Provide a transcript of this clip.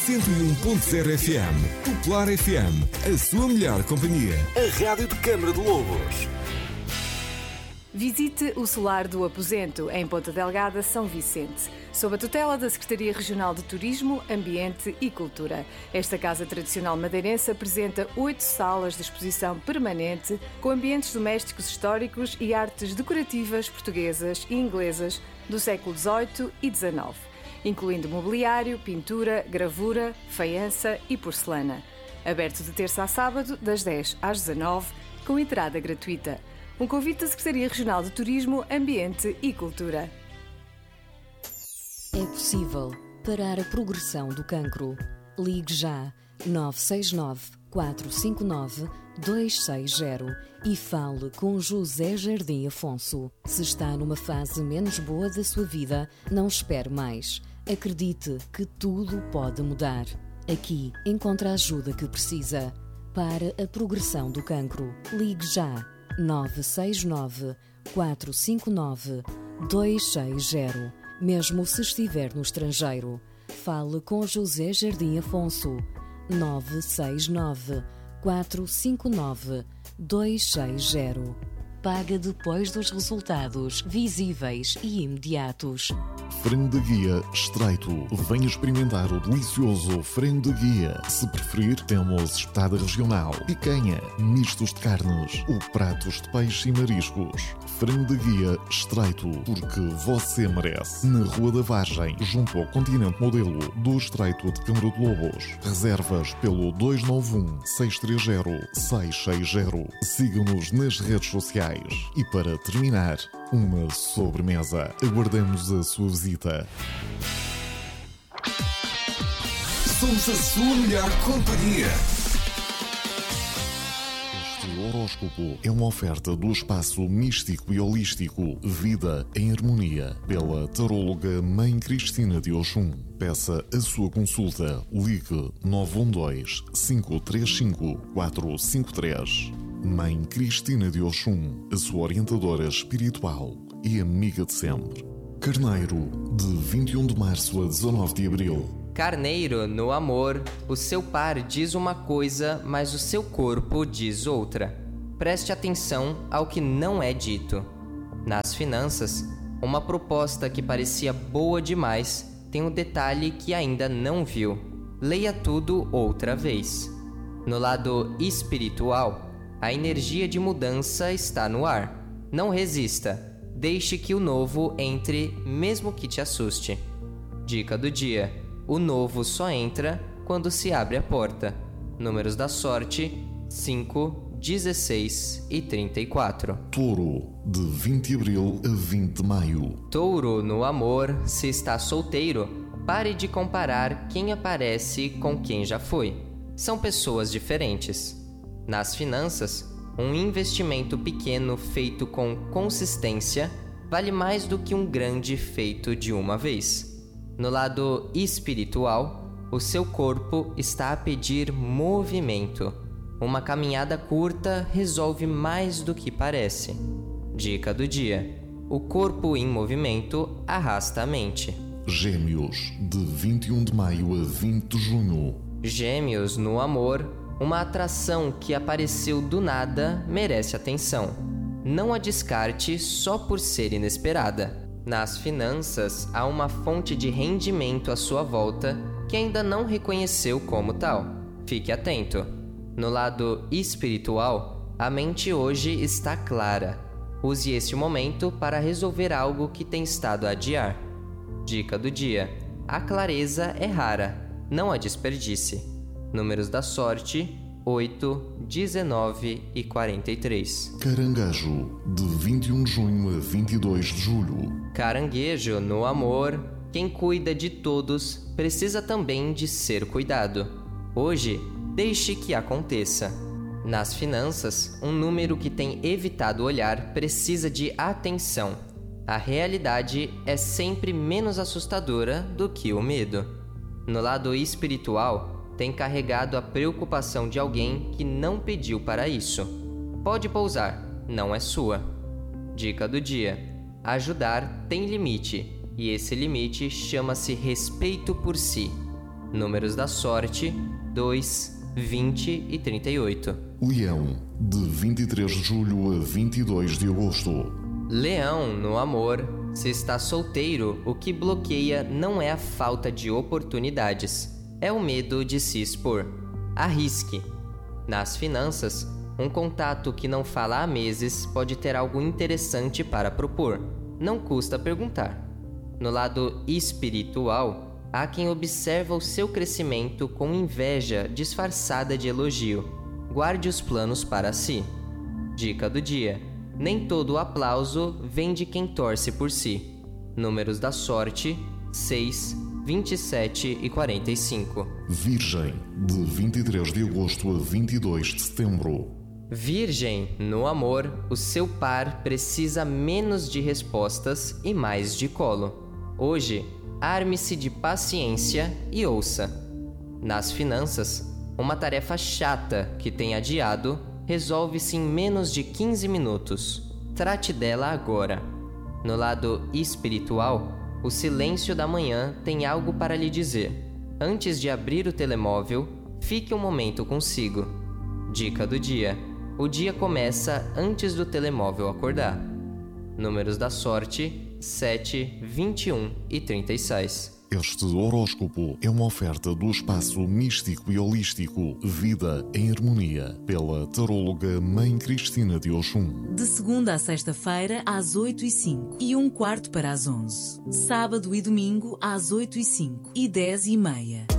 101.0 FM. Popular FM. A sua melhor companhia. A rádio de Câmara de Lobos. Visite o Solar do Aposento, em Ponta Delgada, São Vicente, sob a tutela da Secretaria Regional de Turismo, Ambiente e Cultura. Esta casa tradicional madeirense apresenta 8 salas de exposição permanente com ambientes domésticos históricos e artes decorativas portuguesas e inglesas do século XVIII e XIX, incluindo mobiliário, pintura, gravura, faiança e porcelana. Aberto de terça a sábado, das 10 às 19, com entrada gratuita. Um convite da Secretaria Regional de Turismo, Ambiente e Cultura. É possível parar a progressão do cancro. Ligue já 969 459 260 e fale com José Jardim Afonso. Se está numa fase menos boa da sua vida, não espere mais. Acredite que tudo pode mudar. Aqui encontra a ajuda que precisa. Para a progressão do cancro, ligue já 969 459 260. Mesmo se estiver no estrangeiro, fale com José Jardim Afonso. 969 459 260. Paga depois dos resultados visíveis e imediatos. Frango de guia estreito. Venha experimentar o delicioso frango de guia. Se preferir, temos espetada regional, picanha, mistos de carnes ou pratos de peixe e mariscos. Frango de guia estreito, porque você merece. Na Rua da Vargem, junto ao Continente Modelo do Estreito de Câmara de Lobos. Reservas pelo 291-630-660. Siga-nos nas redes sociais. E para terminar, uma sobremesa. Aguardamos a sua visita. Somos a sua melhor companhia. Este horóscopo é uma oferta do espaço místico e holístico Vida em Harmonia, pela taróloga Mãe Cristina de Oxum. Peça a sua consulta. Ligue 912-535-453. Mãe Cristina de Oxum, a sua orientadora espiritual e amiga de sempre. Carneiro, de 21 de março a 19 de abril. Carneiro, no amor, o seu par diz uma coisa, mas o seu corpo diz outra. Preste atenção ao que não é dito. Nas finanças, uma proposta que parecia boa demais tem um detalhe que ainda não viu. Leia tudo outra vez. No lado espiritual, a energia de mudança está no ar. Não resista. Deixe que o novo entre, mesmo que te assuste. Dica do dia: o novo só entra quando se abre a porta. Números da sorte: 5, 16 e 34. Touro, de 20 de abril a 20 de maio. Touro, no amor, se está solteiro, pare de comparar quem aparece com quem já foi. São pessoas diferentes. Nas finanças, um investimento pequeno feito com consistência vale mais do que um grande feito de uma vez. No lado espiritual, o seu corpo está a pedir movimento. Uma caminhada curta resolve mais do que parece. Dica do dia: o corpo em movimento arrasta a mente. Gêmeos, de 21 de maio a 20 de junho. Gêmeos, no amor, uma atração que apareceu do nada merece atenção. Não a descarte só por ser inesperada. Nas finanças, há uma fonte de rendimento à sua volta que ainda não reconheceu como tal. Fique atento. No lado espiritual, a mente hoje está clara. Use este momento para resolver algo que tem estado a adiar. Dica do dia: a clareza é rara, não a desperdice. Números da sorte: 8, 19 e 43. Caranguejo, de 21 de junho a 22 de julho. Caranguejo, no amor, quem cuida de todos precisa também de ser cuidado. Hoje, deixe que aconteça. Nas finanças, um número que tem evitado olhar precisa de atenção. A realidade é sempre menos assustadora do que o medo. No lado espiritual, tem carregado a preocupação de alguém que não pediu para isso. Pode pousar, não é sua. Dica do dia: ajudar tem limite, e esse limite chama-se respeito por si. Números da sorte: 2, 20 e 38. Leão, de 23 de julho a 22 de agosto. Leão, no amor, se está solteiro, o que bloqueia não é a falta de oportunidades, é o medo de se expor. Arrisque. Nas finanças, um contato que não fala há meses pode ter algo interessante para propor. Não custa perguntar. No lado espiritual, há quem observa o seu crescimento com inveja disfarçada de elogio. Guarde os planos para si. Dica do dia: nem todo o aplauso vem de quem torce por si. Números da sorte: 6, 27 e 45. Virgem, de 23 de agosto a 22 de setembro. Virgem, no amor, o seu par precisa menos de respostas e mais de colo. Hoje, arme-se de paciência e ouça. Nas finanças, uma tarefa chata que tem adiado resolve-se em menos de 15 minutos. Trate dela agora. No lado espiritual, o silêncio da manhã tem algo para lhe dizer. Antes de abrir o telemóvel, fique um momento consigo. Dica do dia: o dia começa antes do telemóvel acordar. Números da sorte: 7, 21 e 36. Este horóscopo é uma oferta do espaço místico e holístico Vida em Harmonia, pela taróloga Mãe Cristina de Oxum. De segunda a sexta-feira, às 8h05 e 1/4 para as 11. Sábado e domingo, às 8h05 e 10h30.